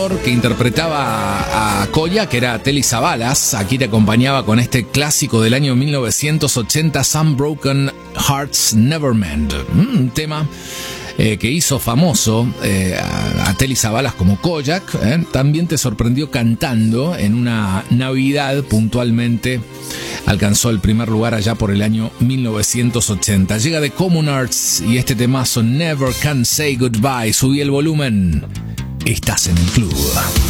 que interpretaba a Koya, que era Telly Savalas. Aquí te acompañaba con este clásico del año 1980, Some Broken Hearts Never Mend. Un tema que hizo famoso a Telly Savalas como Kojak. También te sorprendió cantando en una Navidad puntualmente. Alcanzó el primer lugar allá por el año 1980. Llega de Common Arts y este temazo Never Can Say Goodbye. Subí el volumen. Estás en el club.